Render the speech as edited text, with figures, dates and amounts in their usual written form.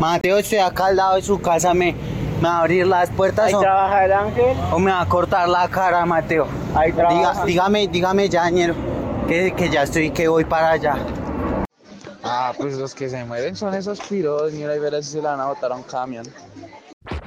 Mateo, estoy acá al lado de su casa, ¿me va a abrir las puertas Ahí trabaja el Ángel. o me va a cortar la cara, Mateo? Ahí trabaja. Dígame ya, ñero, que ya estoy, que voy para allá. Ah, pues los que se mueren son esos piros, mira, y verás si se la van a botar a un camión.